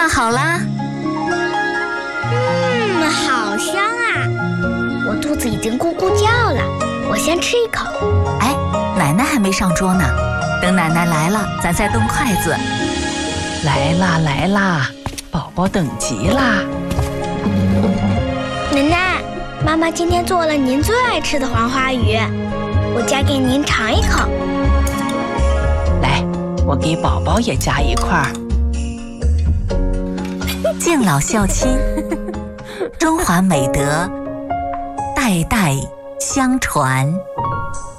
饭好啦。 好香啊！我肚子已经咕咕叫了，我先吃一口。 哎，奶奶还没上桌呢，等奶奶来了，咱再动筷子。 来啦来啦，宝宝等急啦！ 奶奶，妈妈今天做了您最爱吃的黄花鱼，我夹给您尝一口。 来，我给宝宝也夹一块。 敬老孝亲，中华美德代代相传。